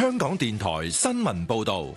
香港電台新聞報道。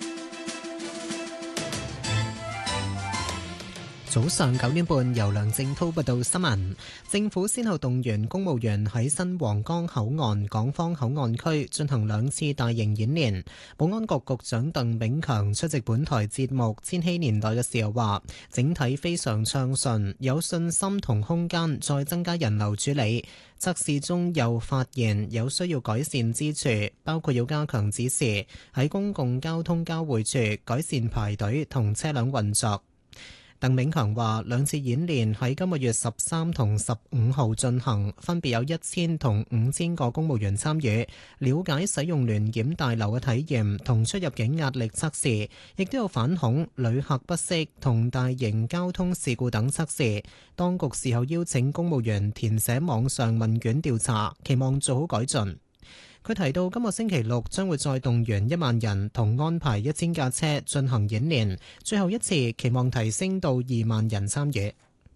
早上9點半，由梁正滔報道新聞。政府先後動員公務員喺新皇崗口岸、港方口岸區進行2次大型演練。保安局局長鄧炳強出席本台節目《千禧年代》嘅時候話，整體非常暢順，有信心同空間再增加人流處理。測試中又發現有需要改善之處，包括要加強指示，喺公共交通交匯處改善排隊同車輛運作。鄧炳強話，2次演練喺今個月13同15號進行，分別有1000同5000個公務員參與，了解使用聯檢大樓嘅體驗同出入境壓力測試，亦都有反恐、旅客不適同大型交通事故等測試。當局事後邀請公務員填寫網上問卷調查，期望做好改進。佢提到，今個星期六將會再動員1萬人同安排1000架車進行演練，最後一次期望提升到2萬人參與。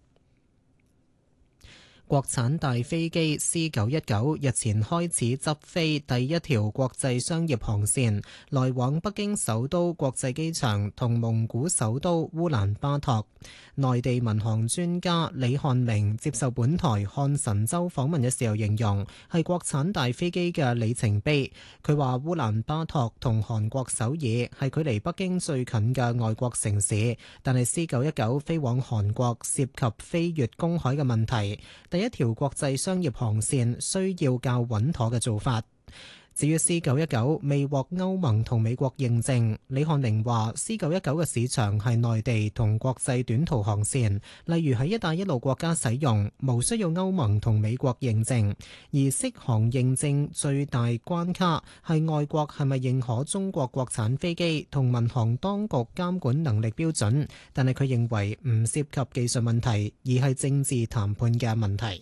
國產大飛機 C919 日前開始執飛第一條國際商業航線，來往北京首都國際機場同蒙古首都烏蘭巴托。內地民航專家李漢明接受本台漢神州訪問嘅時候形容，係國產大飛機嘅里程碑。佢話烏蘭巴托同韓國首爾係距離北京最近嘅外國城市，但係 C919 飛往韓國涉及飛越公海嘅問題，第一條國際商業航線需要較穩妥嘅做法。至於 C919 未獲歐盟同美國認證，李漢明話 C919 嘅市場係內地同國際短途航線，例如喺一帶一路國家使用，無需要歐盟同美國認證。而適航認證最大關卡係外國係咪認可中國國產飛機同民航當局監管能力標準，但係佢認為唔涉及技術問題，而係政治談判嘅問題。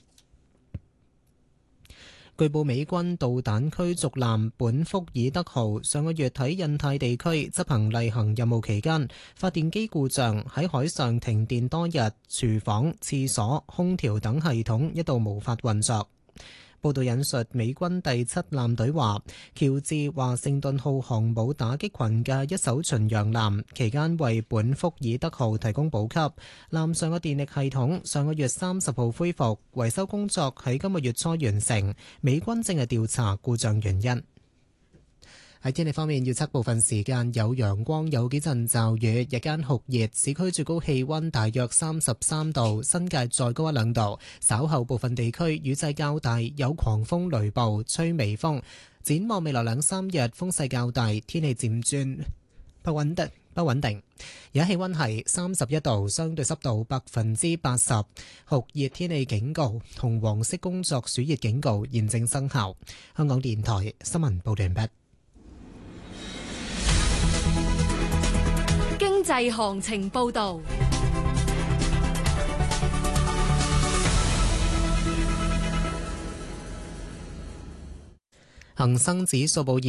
據報美軍導彈驅逐艦本福爾德號上個月喺印太地區執行例行任務期間，發電機故障，喺海上停電多日，廚房、廁所、空調等系統一度無法運作。報道引述美軍第7艦隊話，喬治華盛頓號航母打擊群嘅一艘巡洋艦期間為本福爾德號提供補給，艦上嘅電力系統上個月30號恢復，維修工作喺今個月初完成。美軍正係調查故障原因。喺天氣方面，預測部分時間有陽光，有幾陣驟雨，日間酷熱，市區最高氣溫大約33度，新界再高1-2度。稍後部分地區雨勢較大，有狂風雷暴，吹微風。展望未來2-3日風勢較大，天氣漸轉不穩定。而家氣溫係31度，相對濕度80%，酷熱天氣警告同黃色工作暑熱警告現正生效。香港電台新聞報道完畢。 經濟行情報道。 恒生指數報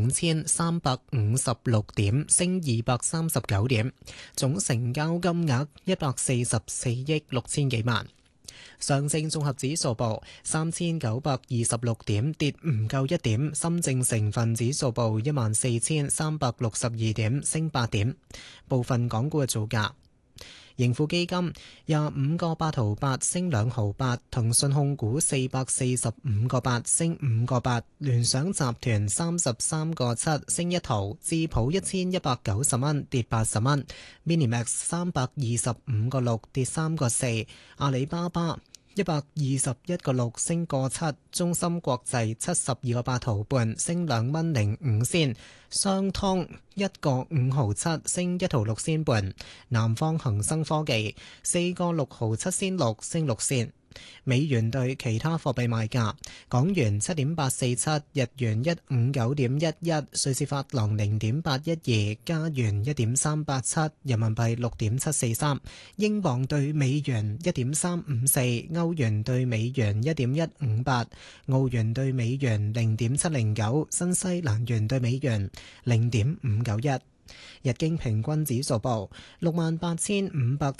25,356點，升239點，總成交金額144億6千幾萬。上證綜合指數報3,926點，跌唔夠1點。深證成分指數報14,362點，升8點。部分港股嘅造價：盈富基金25個8毫8升2毫8，騰訊控股445個8升5個8，聯想集團33個7升1毫，智普1190蚊跌80蚊，Minimax 325個6跌3個4，阿里巴巴121個6升個7，中芯國際72個8毫半升2蚊05仙，商湯1個5毫7升1毫6仙半，南方恒生科技4個6毫7仙6升6仙。美元對其他貨幣賣價：港元7.847，日元159.11，瑞士法郎0.812，加元1.387，人民幣6.743，英鎊對美元1.354，歐元對美元1.158，澳元對美元0.709，新西蘭元對美元0.591。日經平均指數報68,500。